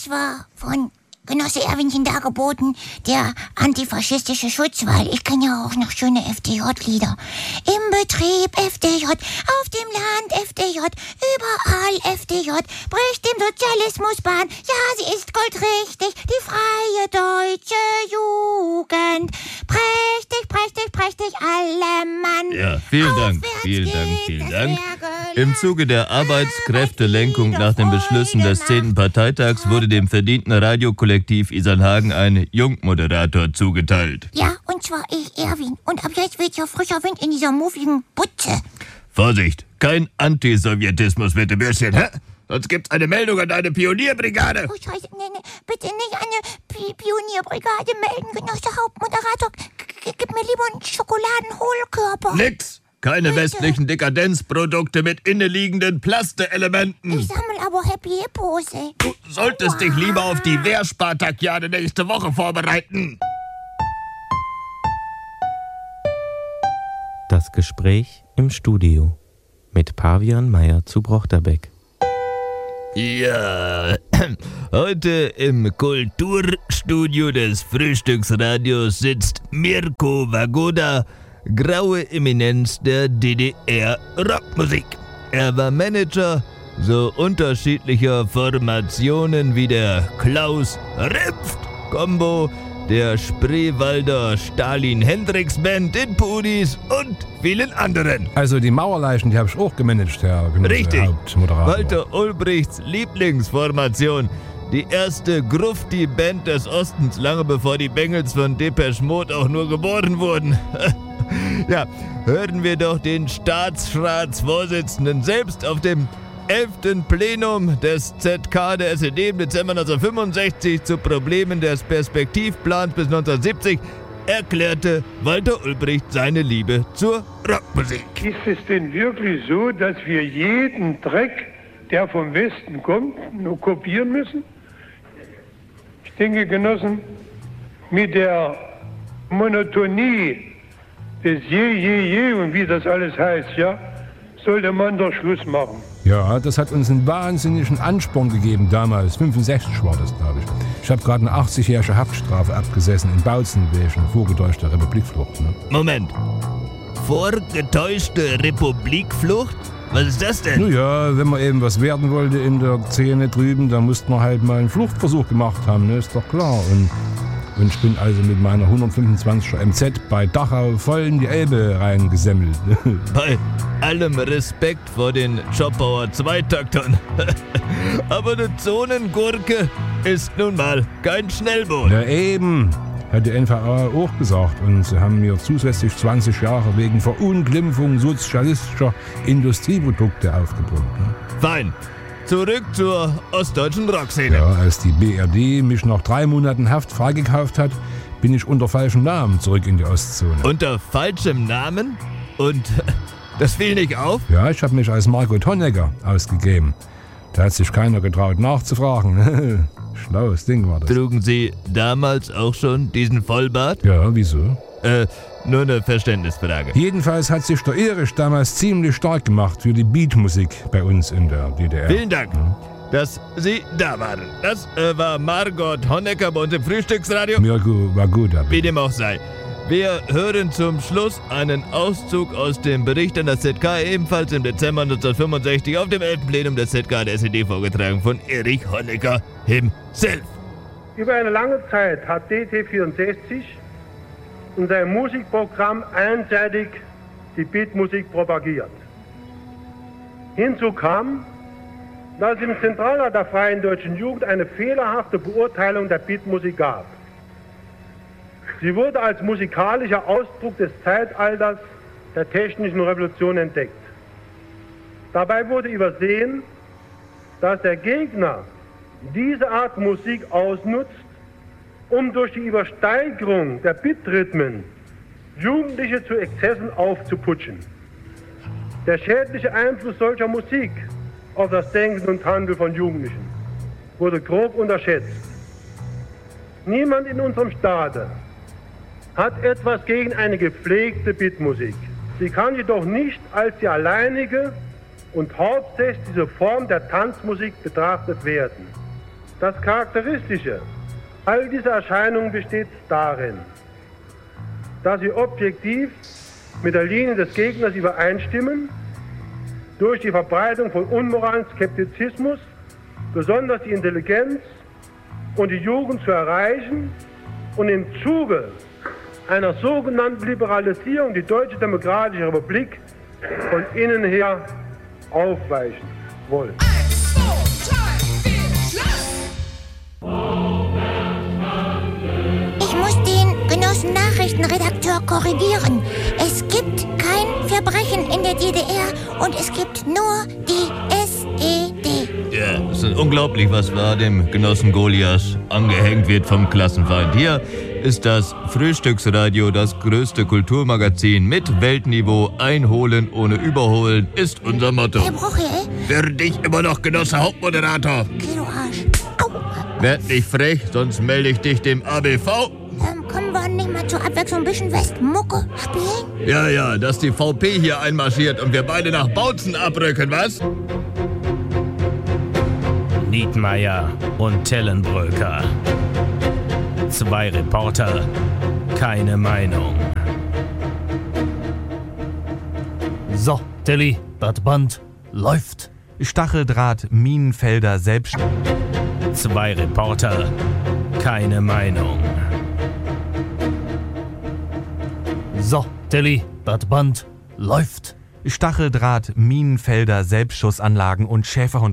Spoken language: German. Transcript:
das war von Genosse Erwinchen dargeboten, der antifaschistische Schutz, weil ich kenne ja auch noch schöne FDJ-Lieder. Im Betrieb FDJ, auf dem Land FDJ, überall FDJ, bricht dem Sozialismus Bahn. Ja, sie ist goldrichtig, die freie deutsche Jugend. Prächtig, prächtig, prächtig, alle Mann. Ja, vielen Dank. Im Zuge der Arbeitskräftelenkung nach den Beschlüssen des 10. Parteitags wurde dem verdienten Radiokollektiv Isarnhagen ein Jungmoderator zugeteilt. Ja, und zwar ich, Erwin. Und ab jetzt weht ja frischer Wind in dieser muffigen Butze. Vorsicht, kein Antisowjetismus, bitte, Bürschchen, hä? Sonst gibt's eine Meldung an deine Pionierbrigade. Oh, Scheiße, nee, bitte nicht an eine Pionierbrigade melden, Genosse Hauptmoderator. Gib mir lieber einen Schokoladenhohlkörper. Nix! Keine westlichen Dekadenzprodukte mit inneliegenden Plaste-Elementen. Ich sammle aber Happy Hippos, ey. Du solltest dich lieber auf die Wehrspartakiade nächste Woche vorbereiten. Das Gespräch im Studio mit Pavian Meyer zu Brochterbeck. Ja, heute im Kulturstudio des Frühstücksradios sitzt Mirko Wagoda, graue Eminenz der DDR-Rockmusik. Er war Manager so unterschiedlicher Formationen wie der Klaus-Ripft-Kombo, der Spreewalder Stalin-Hendrix-Band in Pudis und vielen anderen. Also die Mauerleichen, die habe ich auch gemanagt, Herr Richtig. Hauptmoderator. Walter Ulbrichts Lieblingsformation. Die erste Grufti-Band des Ostens, lange bevor die Bengels von Depeche Mode auch nur geboren wurden. Ja, hören wir doch den Staatsratsvorsitzenden selbst auf dem 11. Plenum des ZK der SED im Dezember 1965 zu Problemen des Perspektivplans bis 1970 erklärte Walter Ulbricht seine Liebe zur Rockmusik. Ist es denn wirklich so, dass wir jeden Dreck, der vom Westen kommt, nur kopieren müssen? Ich denke, Genossen, mit der Monotonie des Je und wie das alles heißt, ja, sollte man doch Schluss machen. Ja, das hat uns einen wahnsinnigen Ansporn gegeben damals. 65 war das, glaube ich. Ich habe gerade eine 80-jährige Haftstrafe abgesessen in Bautzen wegen vorgetäuschter Republikflucht. Ne? Moment. Vorgetäuschte Republikflucht? Was ist das denn? Naja, wenn man eben was werden wollte in der Szene drüben, dann musste man halt mal einen Fluchtversuch gemacht haben, ne? Ist doch klar. Und ich bin also mit meiner 125er MZ bei Dachau voll in die Elbe reingesemmelt. Bei allem Respekt vor den Schoppauer Zweitaktern. Aber eine Zonengurke ist nun mal kein Schnellboot. Ja eben, hat die NVA auch gesagt. Und sie haben mir zusätzlich 20 Jahre wegen Verunglimpfung sozialistischer Industrieprodukte aufgebrummt. Ne? Fein. Zurück zur ostdeutschen Rockszene. Ja, als die BRD mich nach 3 Monaten Haft freigekauft hat, bin ich unter falschem Namen zurück in die Ostzone. Unter falschem Namen? Und das fiel nicht auf? Ja, ich habe mich als Margot Honecker ausgegeben. Da hat sich keiner getraut nachzufragen. Schlaues Ding war das. Trugen Sie damals auch schon diesen Vollbart? Ja, wieso? Nur eine Verständnisfrage. Jedenfalls hat sich der Erich damals ziemlich stark gemacht für die Beatmusik bei uns in der DDR. Vielen Dank, dass Sie da waren. Das war Margot Honecker bei uns im Frühstücksradio. Mirko Wagoda. Wie dem auch sei. Wir hören zum Schluss einen Auszug aus dem Bericht an das ZK, ebenfalls im Dezember 1965 auf dem 11. Plenum des ZK der SED vorgetragen von Erich Honecker himself. Über eine lange Zeit hat DT64 in seinem Musikprogramm einseitig die Beatmusik propagiert. Hinzu kam, dass es im Zentralrat der Freien Deutschen Jugend eine fehlerhafte Beurteilung der Beatmusik gab. Sie wurde als musikalischer Ausdruck des Zeitalters der technischen Revolution entdeckt. Dabei wurde übersehen, dass der Gegner diese Art Musik ausnutzt, um durch die Übersteigerung der Bitrhythmen Jugendliche zu Exzessen aufzuputschen. Der schädliche Einfluss solcher Musik auf das Denken und Handeln von Jugendlichen wurde grob unterschätzt. Niemand in unserem Staate hat etwas gegen eine gepflegte Beatmusik. Sie kann jedoch nicht als die alleinige und hauptsächlich diese Form der Tanzmusik betrachtet werden. Das Charakteristische all dieser Erscheinungen besteht darin, dass sie objektiv mit der Linie des Gegners übereinstimmen, durch die Verbreitung von Unmoral und Skeptizismus besonders die Intelligenz und die Jugend zu erreichen und im Zuge einer sogenannten Liberalisierung die Deutsche Demokratische Republik von innen her aufweichen wollen. Ich muss den Genossen Nachrichtenredakteur korrigieren. Es gibt kein Verbrechen in der DDR und es gibt nur die SED. Ja, es ist unglaublich, was war dem Genossen Goliath angehängt wird vom Klassenfeind. Hier ist das Frühstücksradio, das größte Kulturmagazin mit Weltniveau. Einholen ohne Überholen ist unser Motto. Herr Bruch, Für dich immer noch Genosse Hauptmoderator. Okay, du Arsch. Au. Werd nicht frech, sonst melde ich dich dem ABV. Können wir nicht mal zur Abwechslung ein bisschen Westmucke spielen? Ja, dass die VP hier einmarschiert und wir beide nach Bautzen abrücken, was? Niedmeier und Tellenbröker. 2 Reporter, keine Meinung. So, Telly, das Band läuft. Stacheldraht, Minenfelder, selbst. 2 Reporter, keine Meinung. So, Telly, das Band läuft. Stacheldraht, Minenfelder, Selbstschussanlagen und Schäferhund.